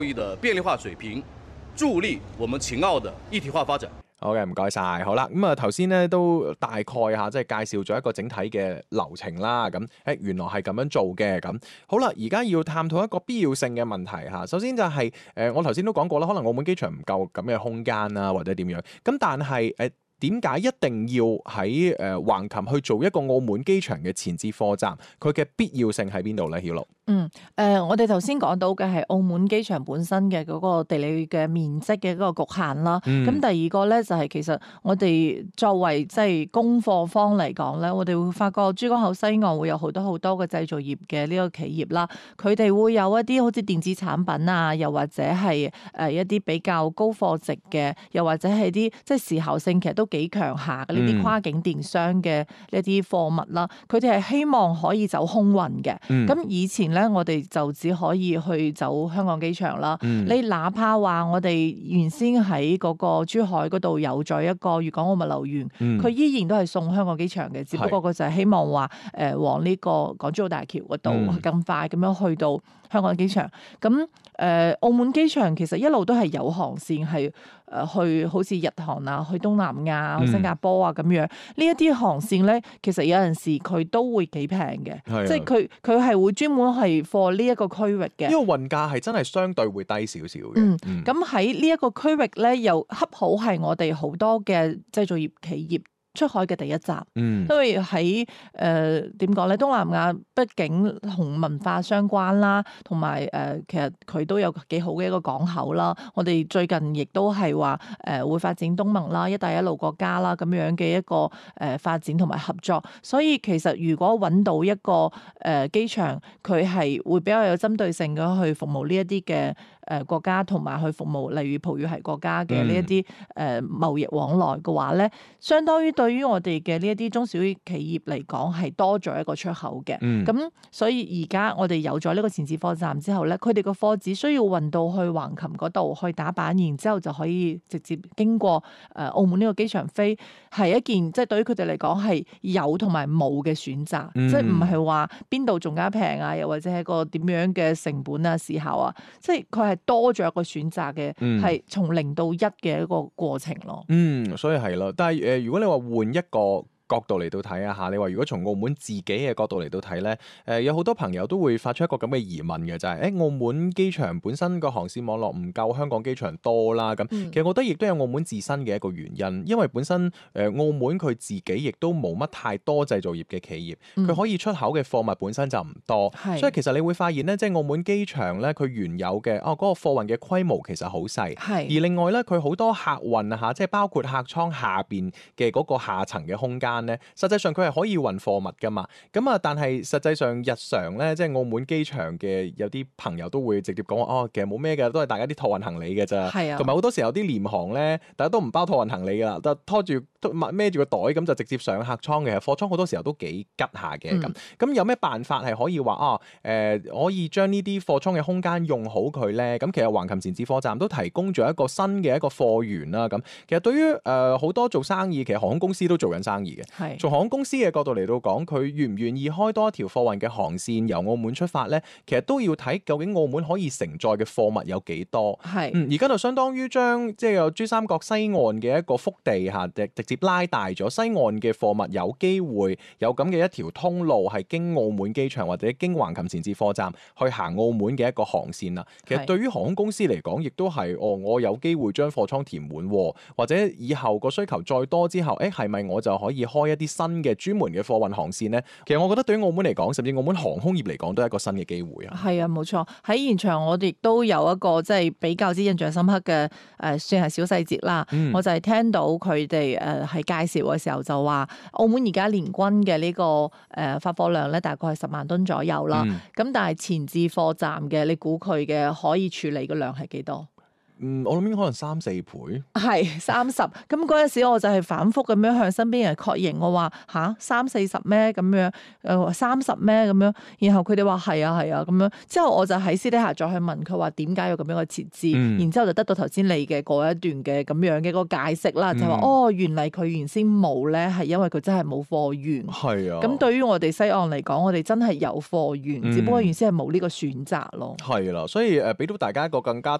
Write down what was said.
易的便利化水平，助力我們秦澳的一體化發展。 好嘅，唔該晒。好啦，咁啊頭先咧都大概嚇即係介紹咗一個整體嘅流程啦。咁原來係咁樣做嘅。咁好啦，而家要探討一個必要性嘅問題嚇。首先就係我頭先都講過啦，可能澳門機場唔夠咁嘅空間啊，或者點樣。咁但係點解一定要喺橫琴去做一個澳門機場嘅前置貨站？佢嘅必要性喺邊度咧？曉露？ 我哋頭先講到嘅係澳門機場本身嘅嗰個地理嘅面積嘅嗰個局限啦。咁第二個咧就係其實我哋作為即係供貨方嚟講咧，我哋會發覺珠江口西岸會有好多嘅製造業嘅呢個企業啦，佢哋會有一啲好似電子產品啊，又或者係一啲比較高貨值嘅，又或者係啲即係時效性其實都幾強下嘅呢啲跨境電商嘅呢啲貨物啦，佢哋係希望可以走空運嘅。咁以前咧，我哋就只可以去走香港機場啦。你哪怕話我哋原先喺嗰個珠海嗰度有咗一個粵港澳物流園，佢依然都係送香港機場嘅，只不過佢就係希望話往呢個港珠澳大橋嗰度更快咁樣去到香港機場。咁澳門機場其實一路都係有航線係去好似日韓啊，去東南亞、去新加坡啊咁樣。呢一啲航線咧，其實有陣時佢都會幾平嘅，即係佢係會專門係貨呢一個區域嘅。 因為運價係真係相對會低少少嘅。 咁喺呢一個區域咧，又恰好係我哋好多嘅製造業企業出海嘅第一站。因為喺點講咧，東南亞畢竟同文化相關啦，同埋其實佢都有幾好嘅一個港口啦。我哋最近亦都係話會發展東盟啦、一帶一路國家啦咁樣嘅一個發展同埋合作。所以其實如果揾到一個機場，佢係會比較有針對性咁去服務呢一啲嘅國家，同埋去服務例如葡語系國家嘅呢一啲貿易往來嘅話咧，相當於對於我哋嘅呢一啲中小企業嚟講係多咗一個出口嘅。咁所以而家我哋有咗呢個前置貨站之後咧，佢哋個貨只需要運到去橫琴嗰度去打板，然之後就可以直接經過澳門呢個機場飛，係一件即係對於佢哋嚟講係有同埋冇嘅選擇。即係唔係話邊度仲加平啊，又或者係個點樣嘅成本啊、時效啊，即係佢係多咗一個選擇嘅，係從0到1嘅一個過程咯。 所以係咯，但係如果你話換一個角度嚟到睇下，你話如果從澳門自己嘅角度嚟到睇咧，有好多朋友都會發出一個咁嘅疑問嘅，就係澳門機場本身個航線網絡唔夠香港機場多啦。咁其實我覺得亦都有澳門自身嘅一個原因，因為本身澳門佢自己亦都冇乜太多製造業嘅企業，佢可以出口嘅貨物本身就唔多，所以其實你會發現咧，即係澳門機場咧，佢原有嘅嗰個貨運嘅規模其實好細，而另外咧佢好多客運啊，即係包括客艙下邊嘅嗰個下層嘅空間。實際上佢係可以運貨物噶嘛，但係實際上日常咧，即係澳門機場嘅有啲朋友都會直接講話，其實冇咩嘅，都係大家啲託運行李嘅咋，同埋好多時候啲廉航咧，大家都唔包託運行李噶啦，就拖住孭住個袋咁就直接上客艙嘅，貨艙好多時候都幾吉下嘅咁。咁有咩辦法係可以話可以將呢啲貨艙嘅空間用好佢咧？咁其實橫琴前置貨站都提供咗一個新嘅一個貨源啦。咁其實對於好多做生意，其實航空公司都做緊生意嘅。從航空公司嘅角度嚟到講，佢願唔願意開多一條貨運嘅航線由澳門出發咧？其實都要睇究竟澳門可以承載嘅貨物有幾多。而家就相當於將即係有珠三角西岸嘅一個腹地嚇，直接拉大咗，西岸嘅貨物有機會有咁嘅一條通路係經澳門機場或者經橫琴前置貨站去行澳門嘅一個航線啦。其實對於航空公司嚟講，亦都係我有機會將貨艙填滿，或者以後個需求再多之後，係咪我就可以開一啲新嘅專門嘅貨運航線咧？其實我覺得對於澳門嚟講，甚至澳門航空業嚟講，都係一個新嘅機會啊！ 係啊，冇錯。喺現場我哋亦都有一個即係比較之印象深刻嘅算係小細節啦。我就係聽到佢哋係介紹嘅時候就話，澳門而家年均嘅呢個發貨量咧，大概係10萬噸左右啦。咁但係前置貨站嘅，你估佢嘅可以處理嘅量係幾多？ 我諗應該可能3-4倍。 係30，咁嗰陣時我就係反覆咁樣向身邊人確認，我話吓30-40咩咁樣，30咩咁樣，然後佢哋話係啊咁樣，之後我就喺私底下再去問佢話點解要咁樣嘅設置，然之後就得到頭先你嘅嗰一段嘅咁樣嘅一個解釋啦，就話原嚟佢原先冇咧，係因為佢真係冇貨源。係啊，咁對於我哋西岸嚟講，我哋真係有貨源，只不過原先係冇呢個選擇咯。 係啦，所以俾到大家一個更加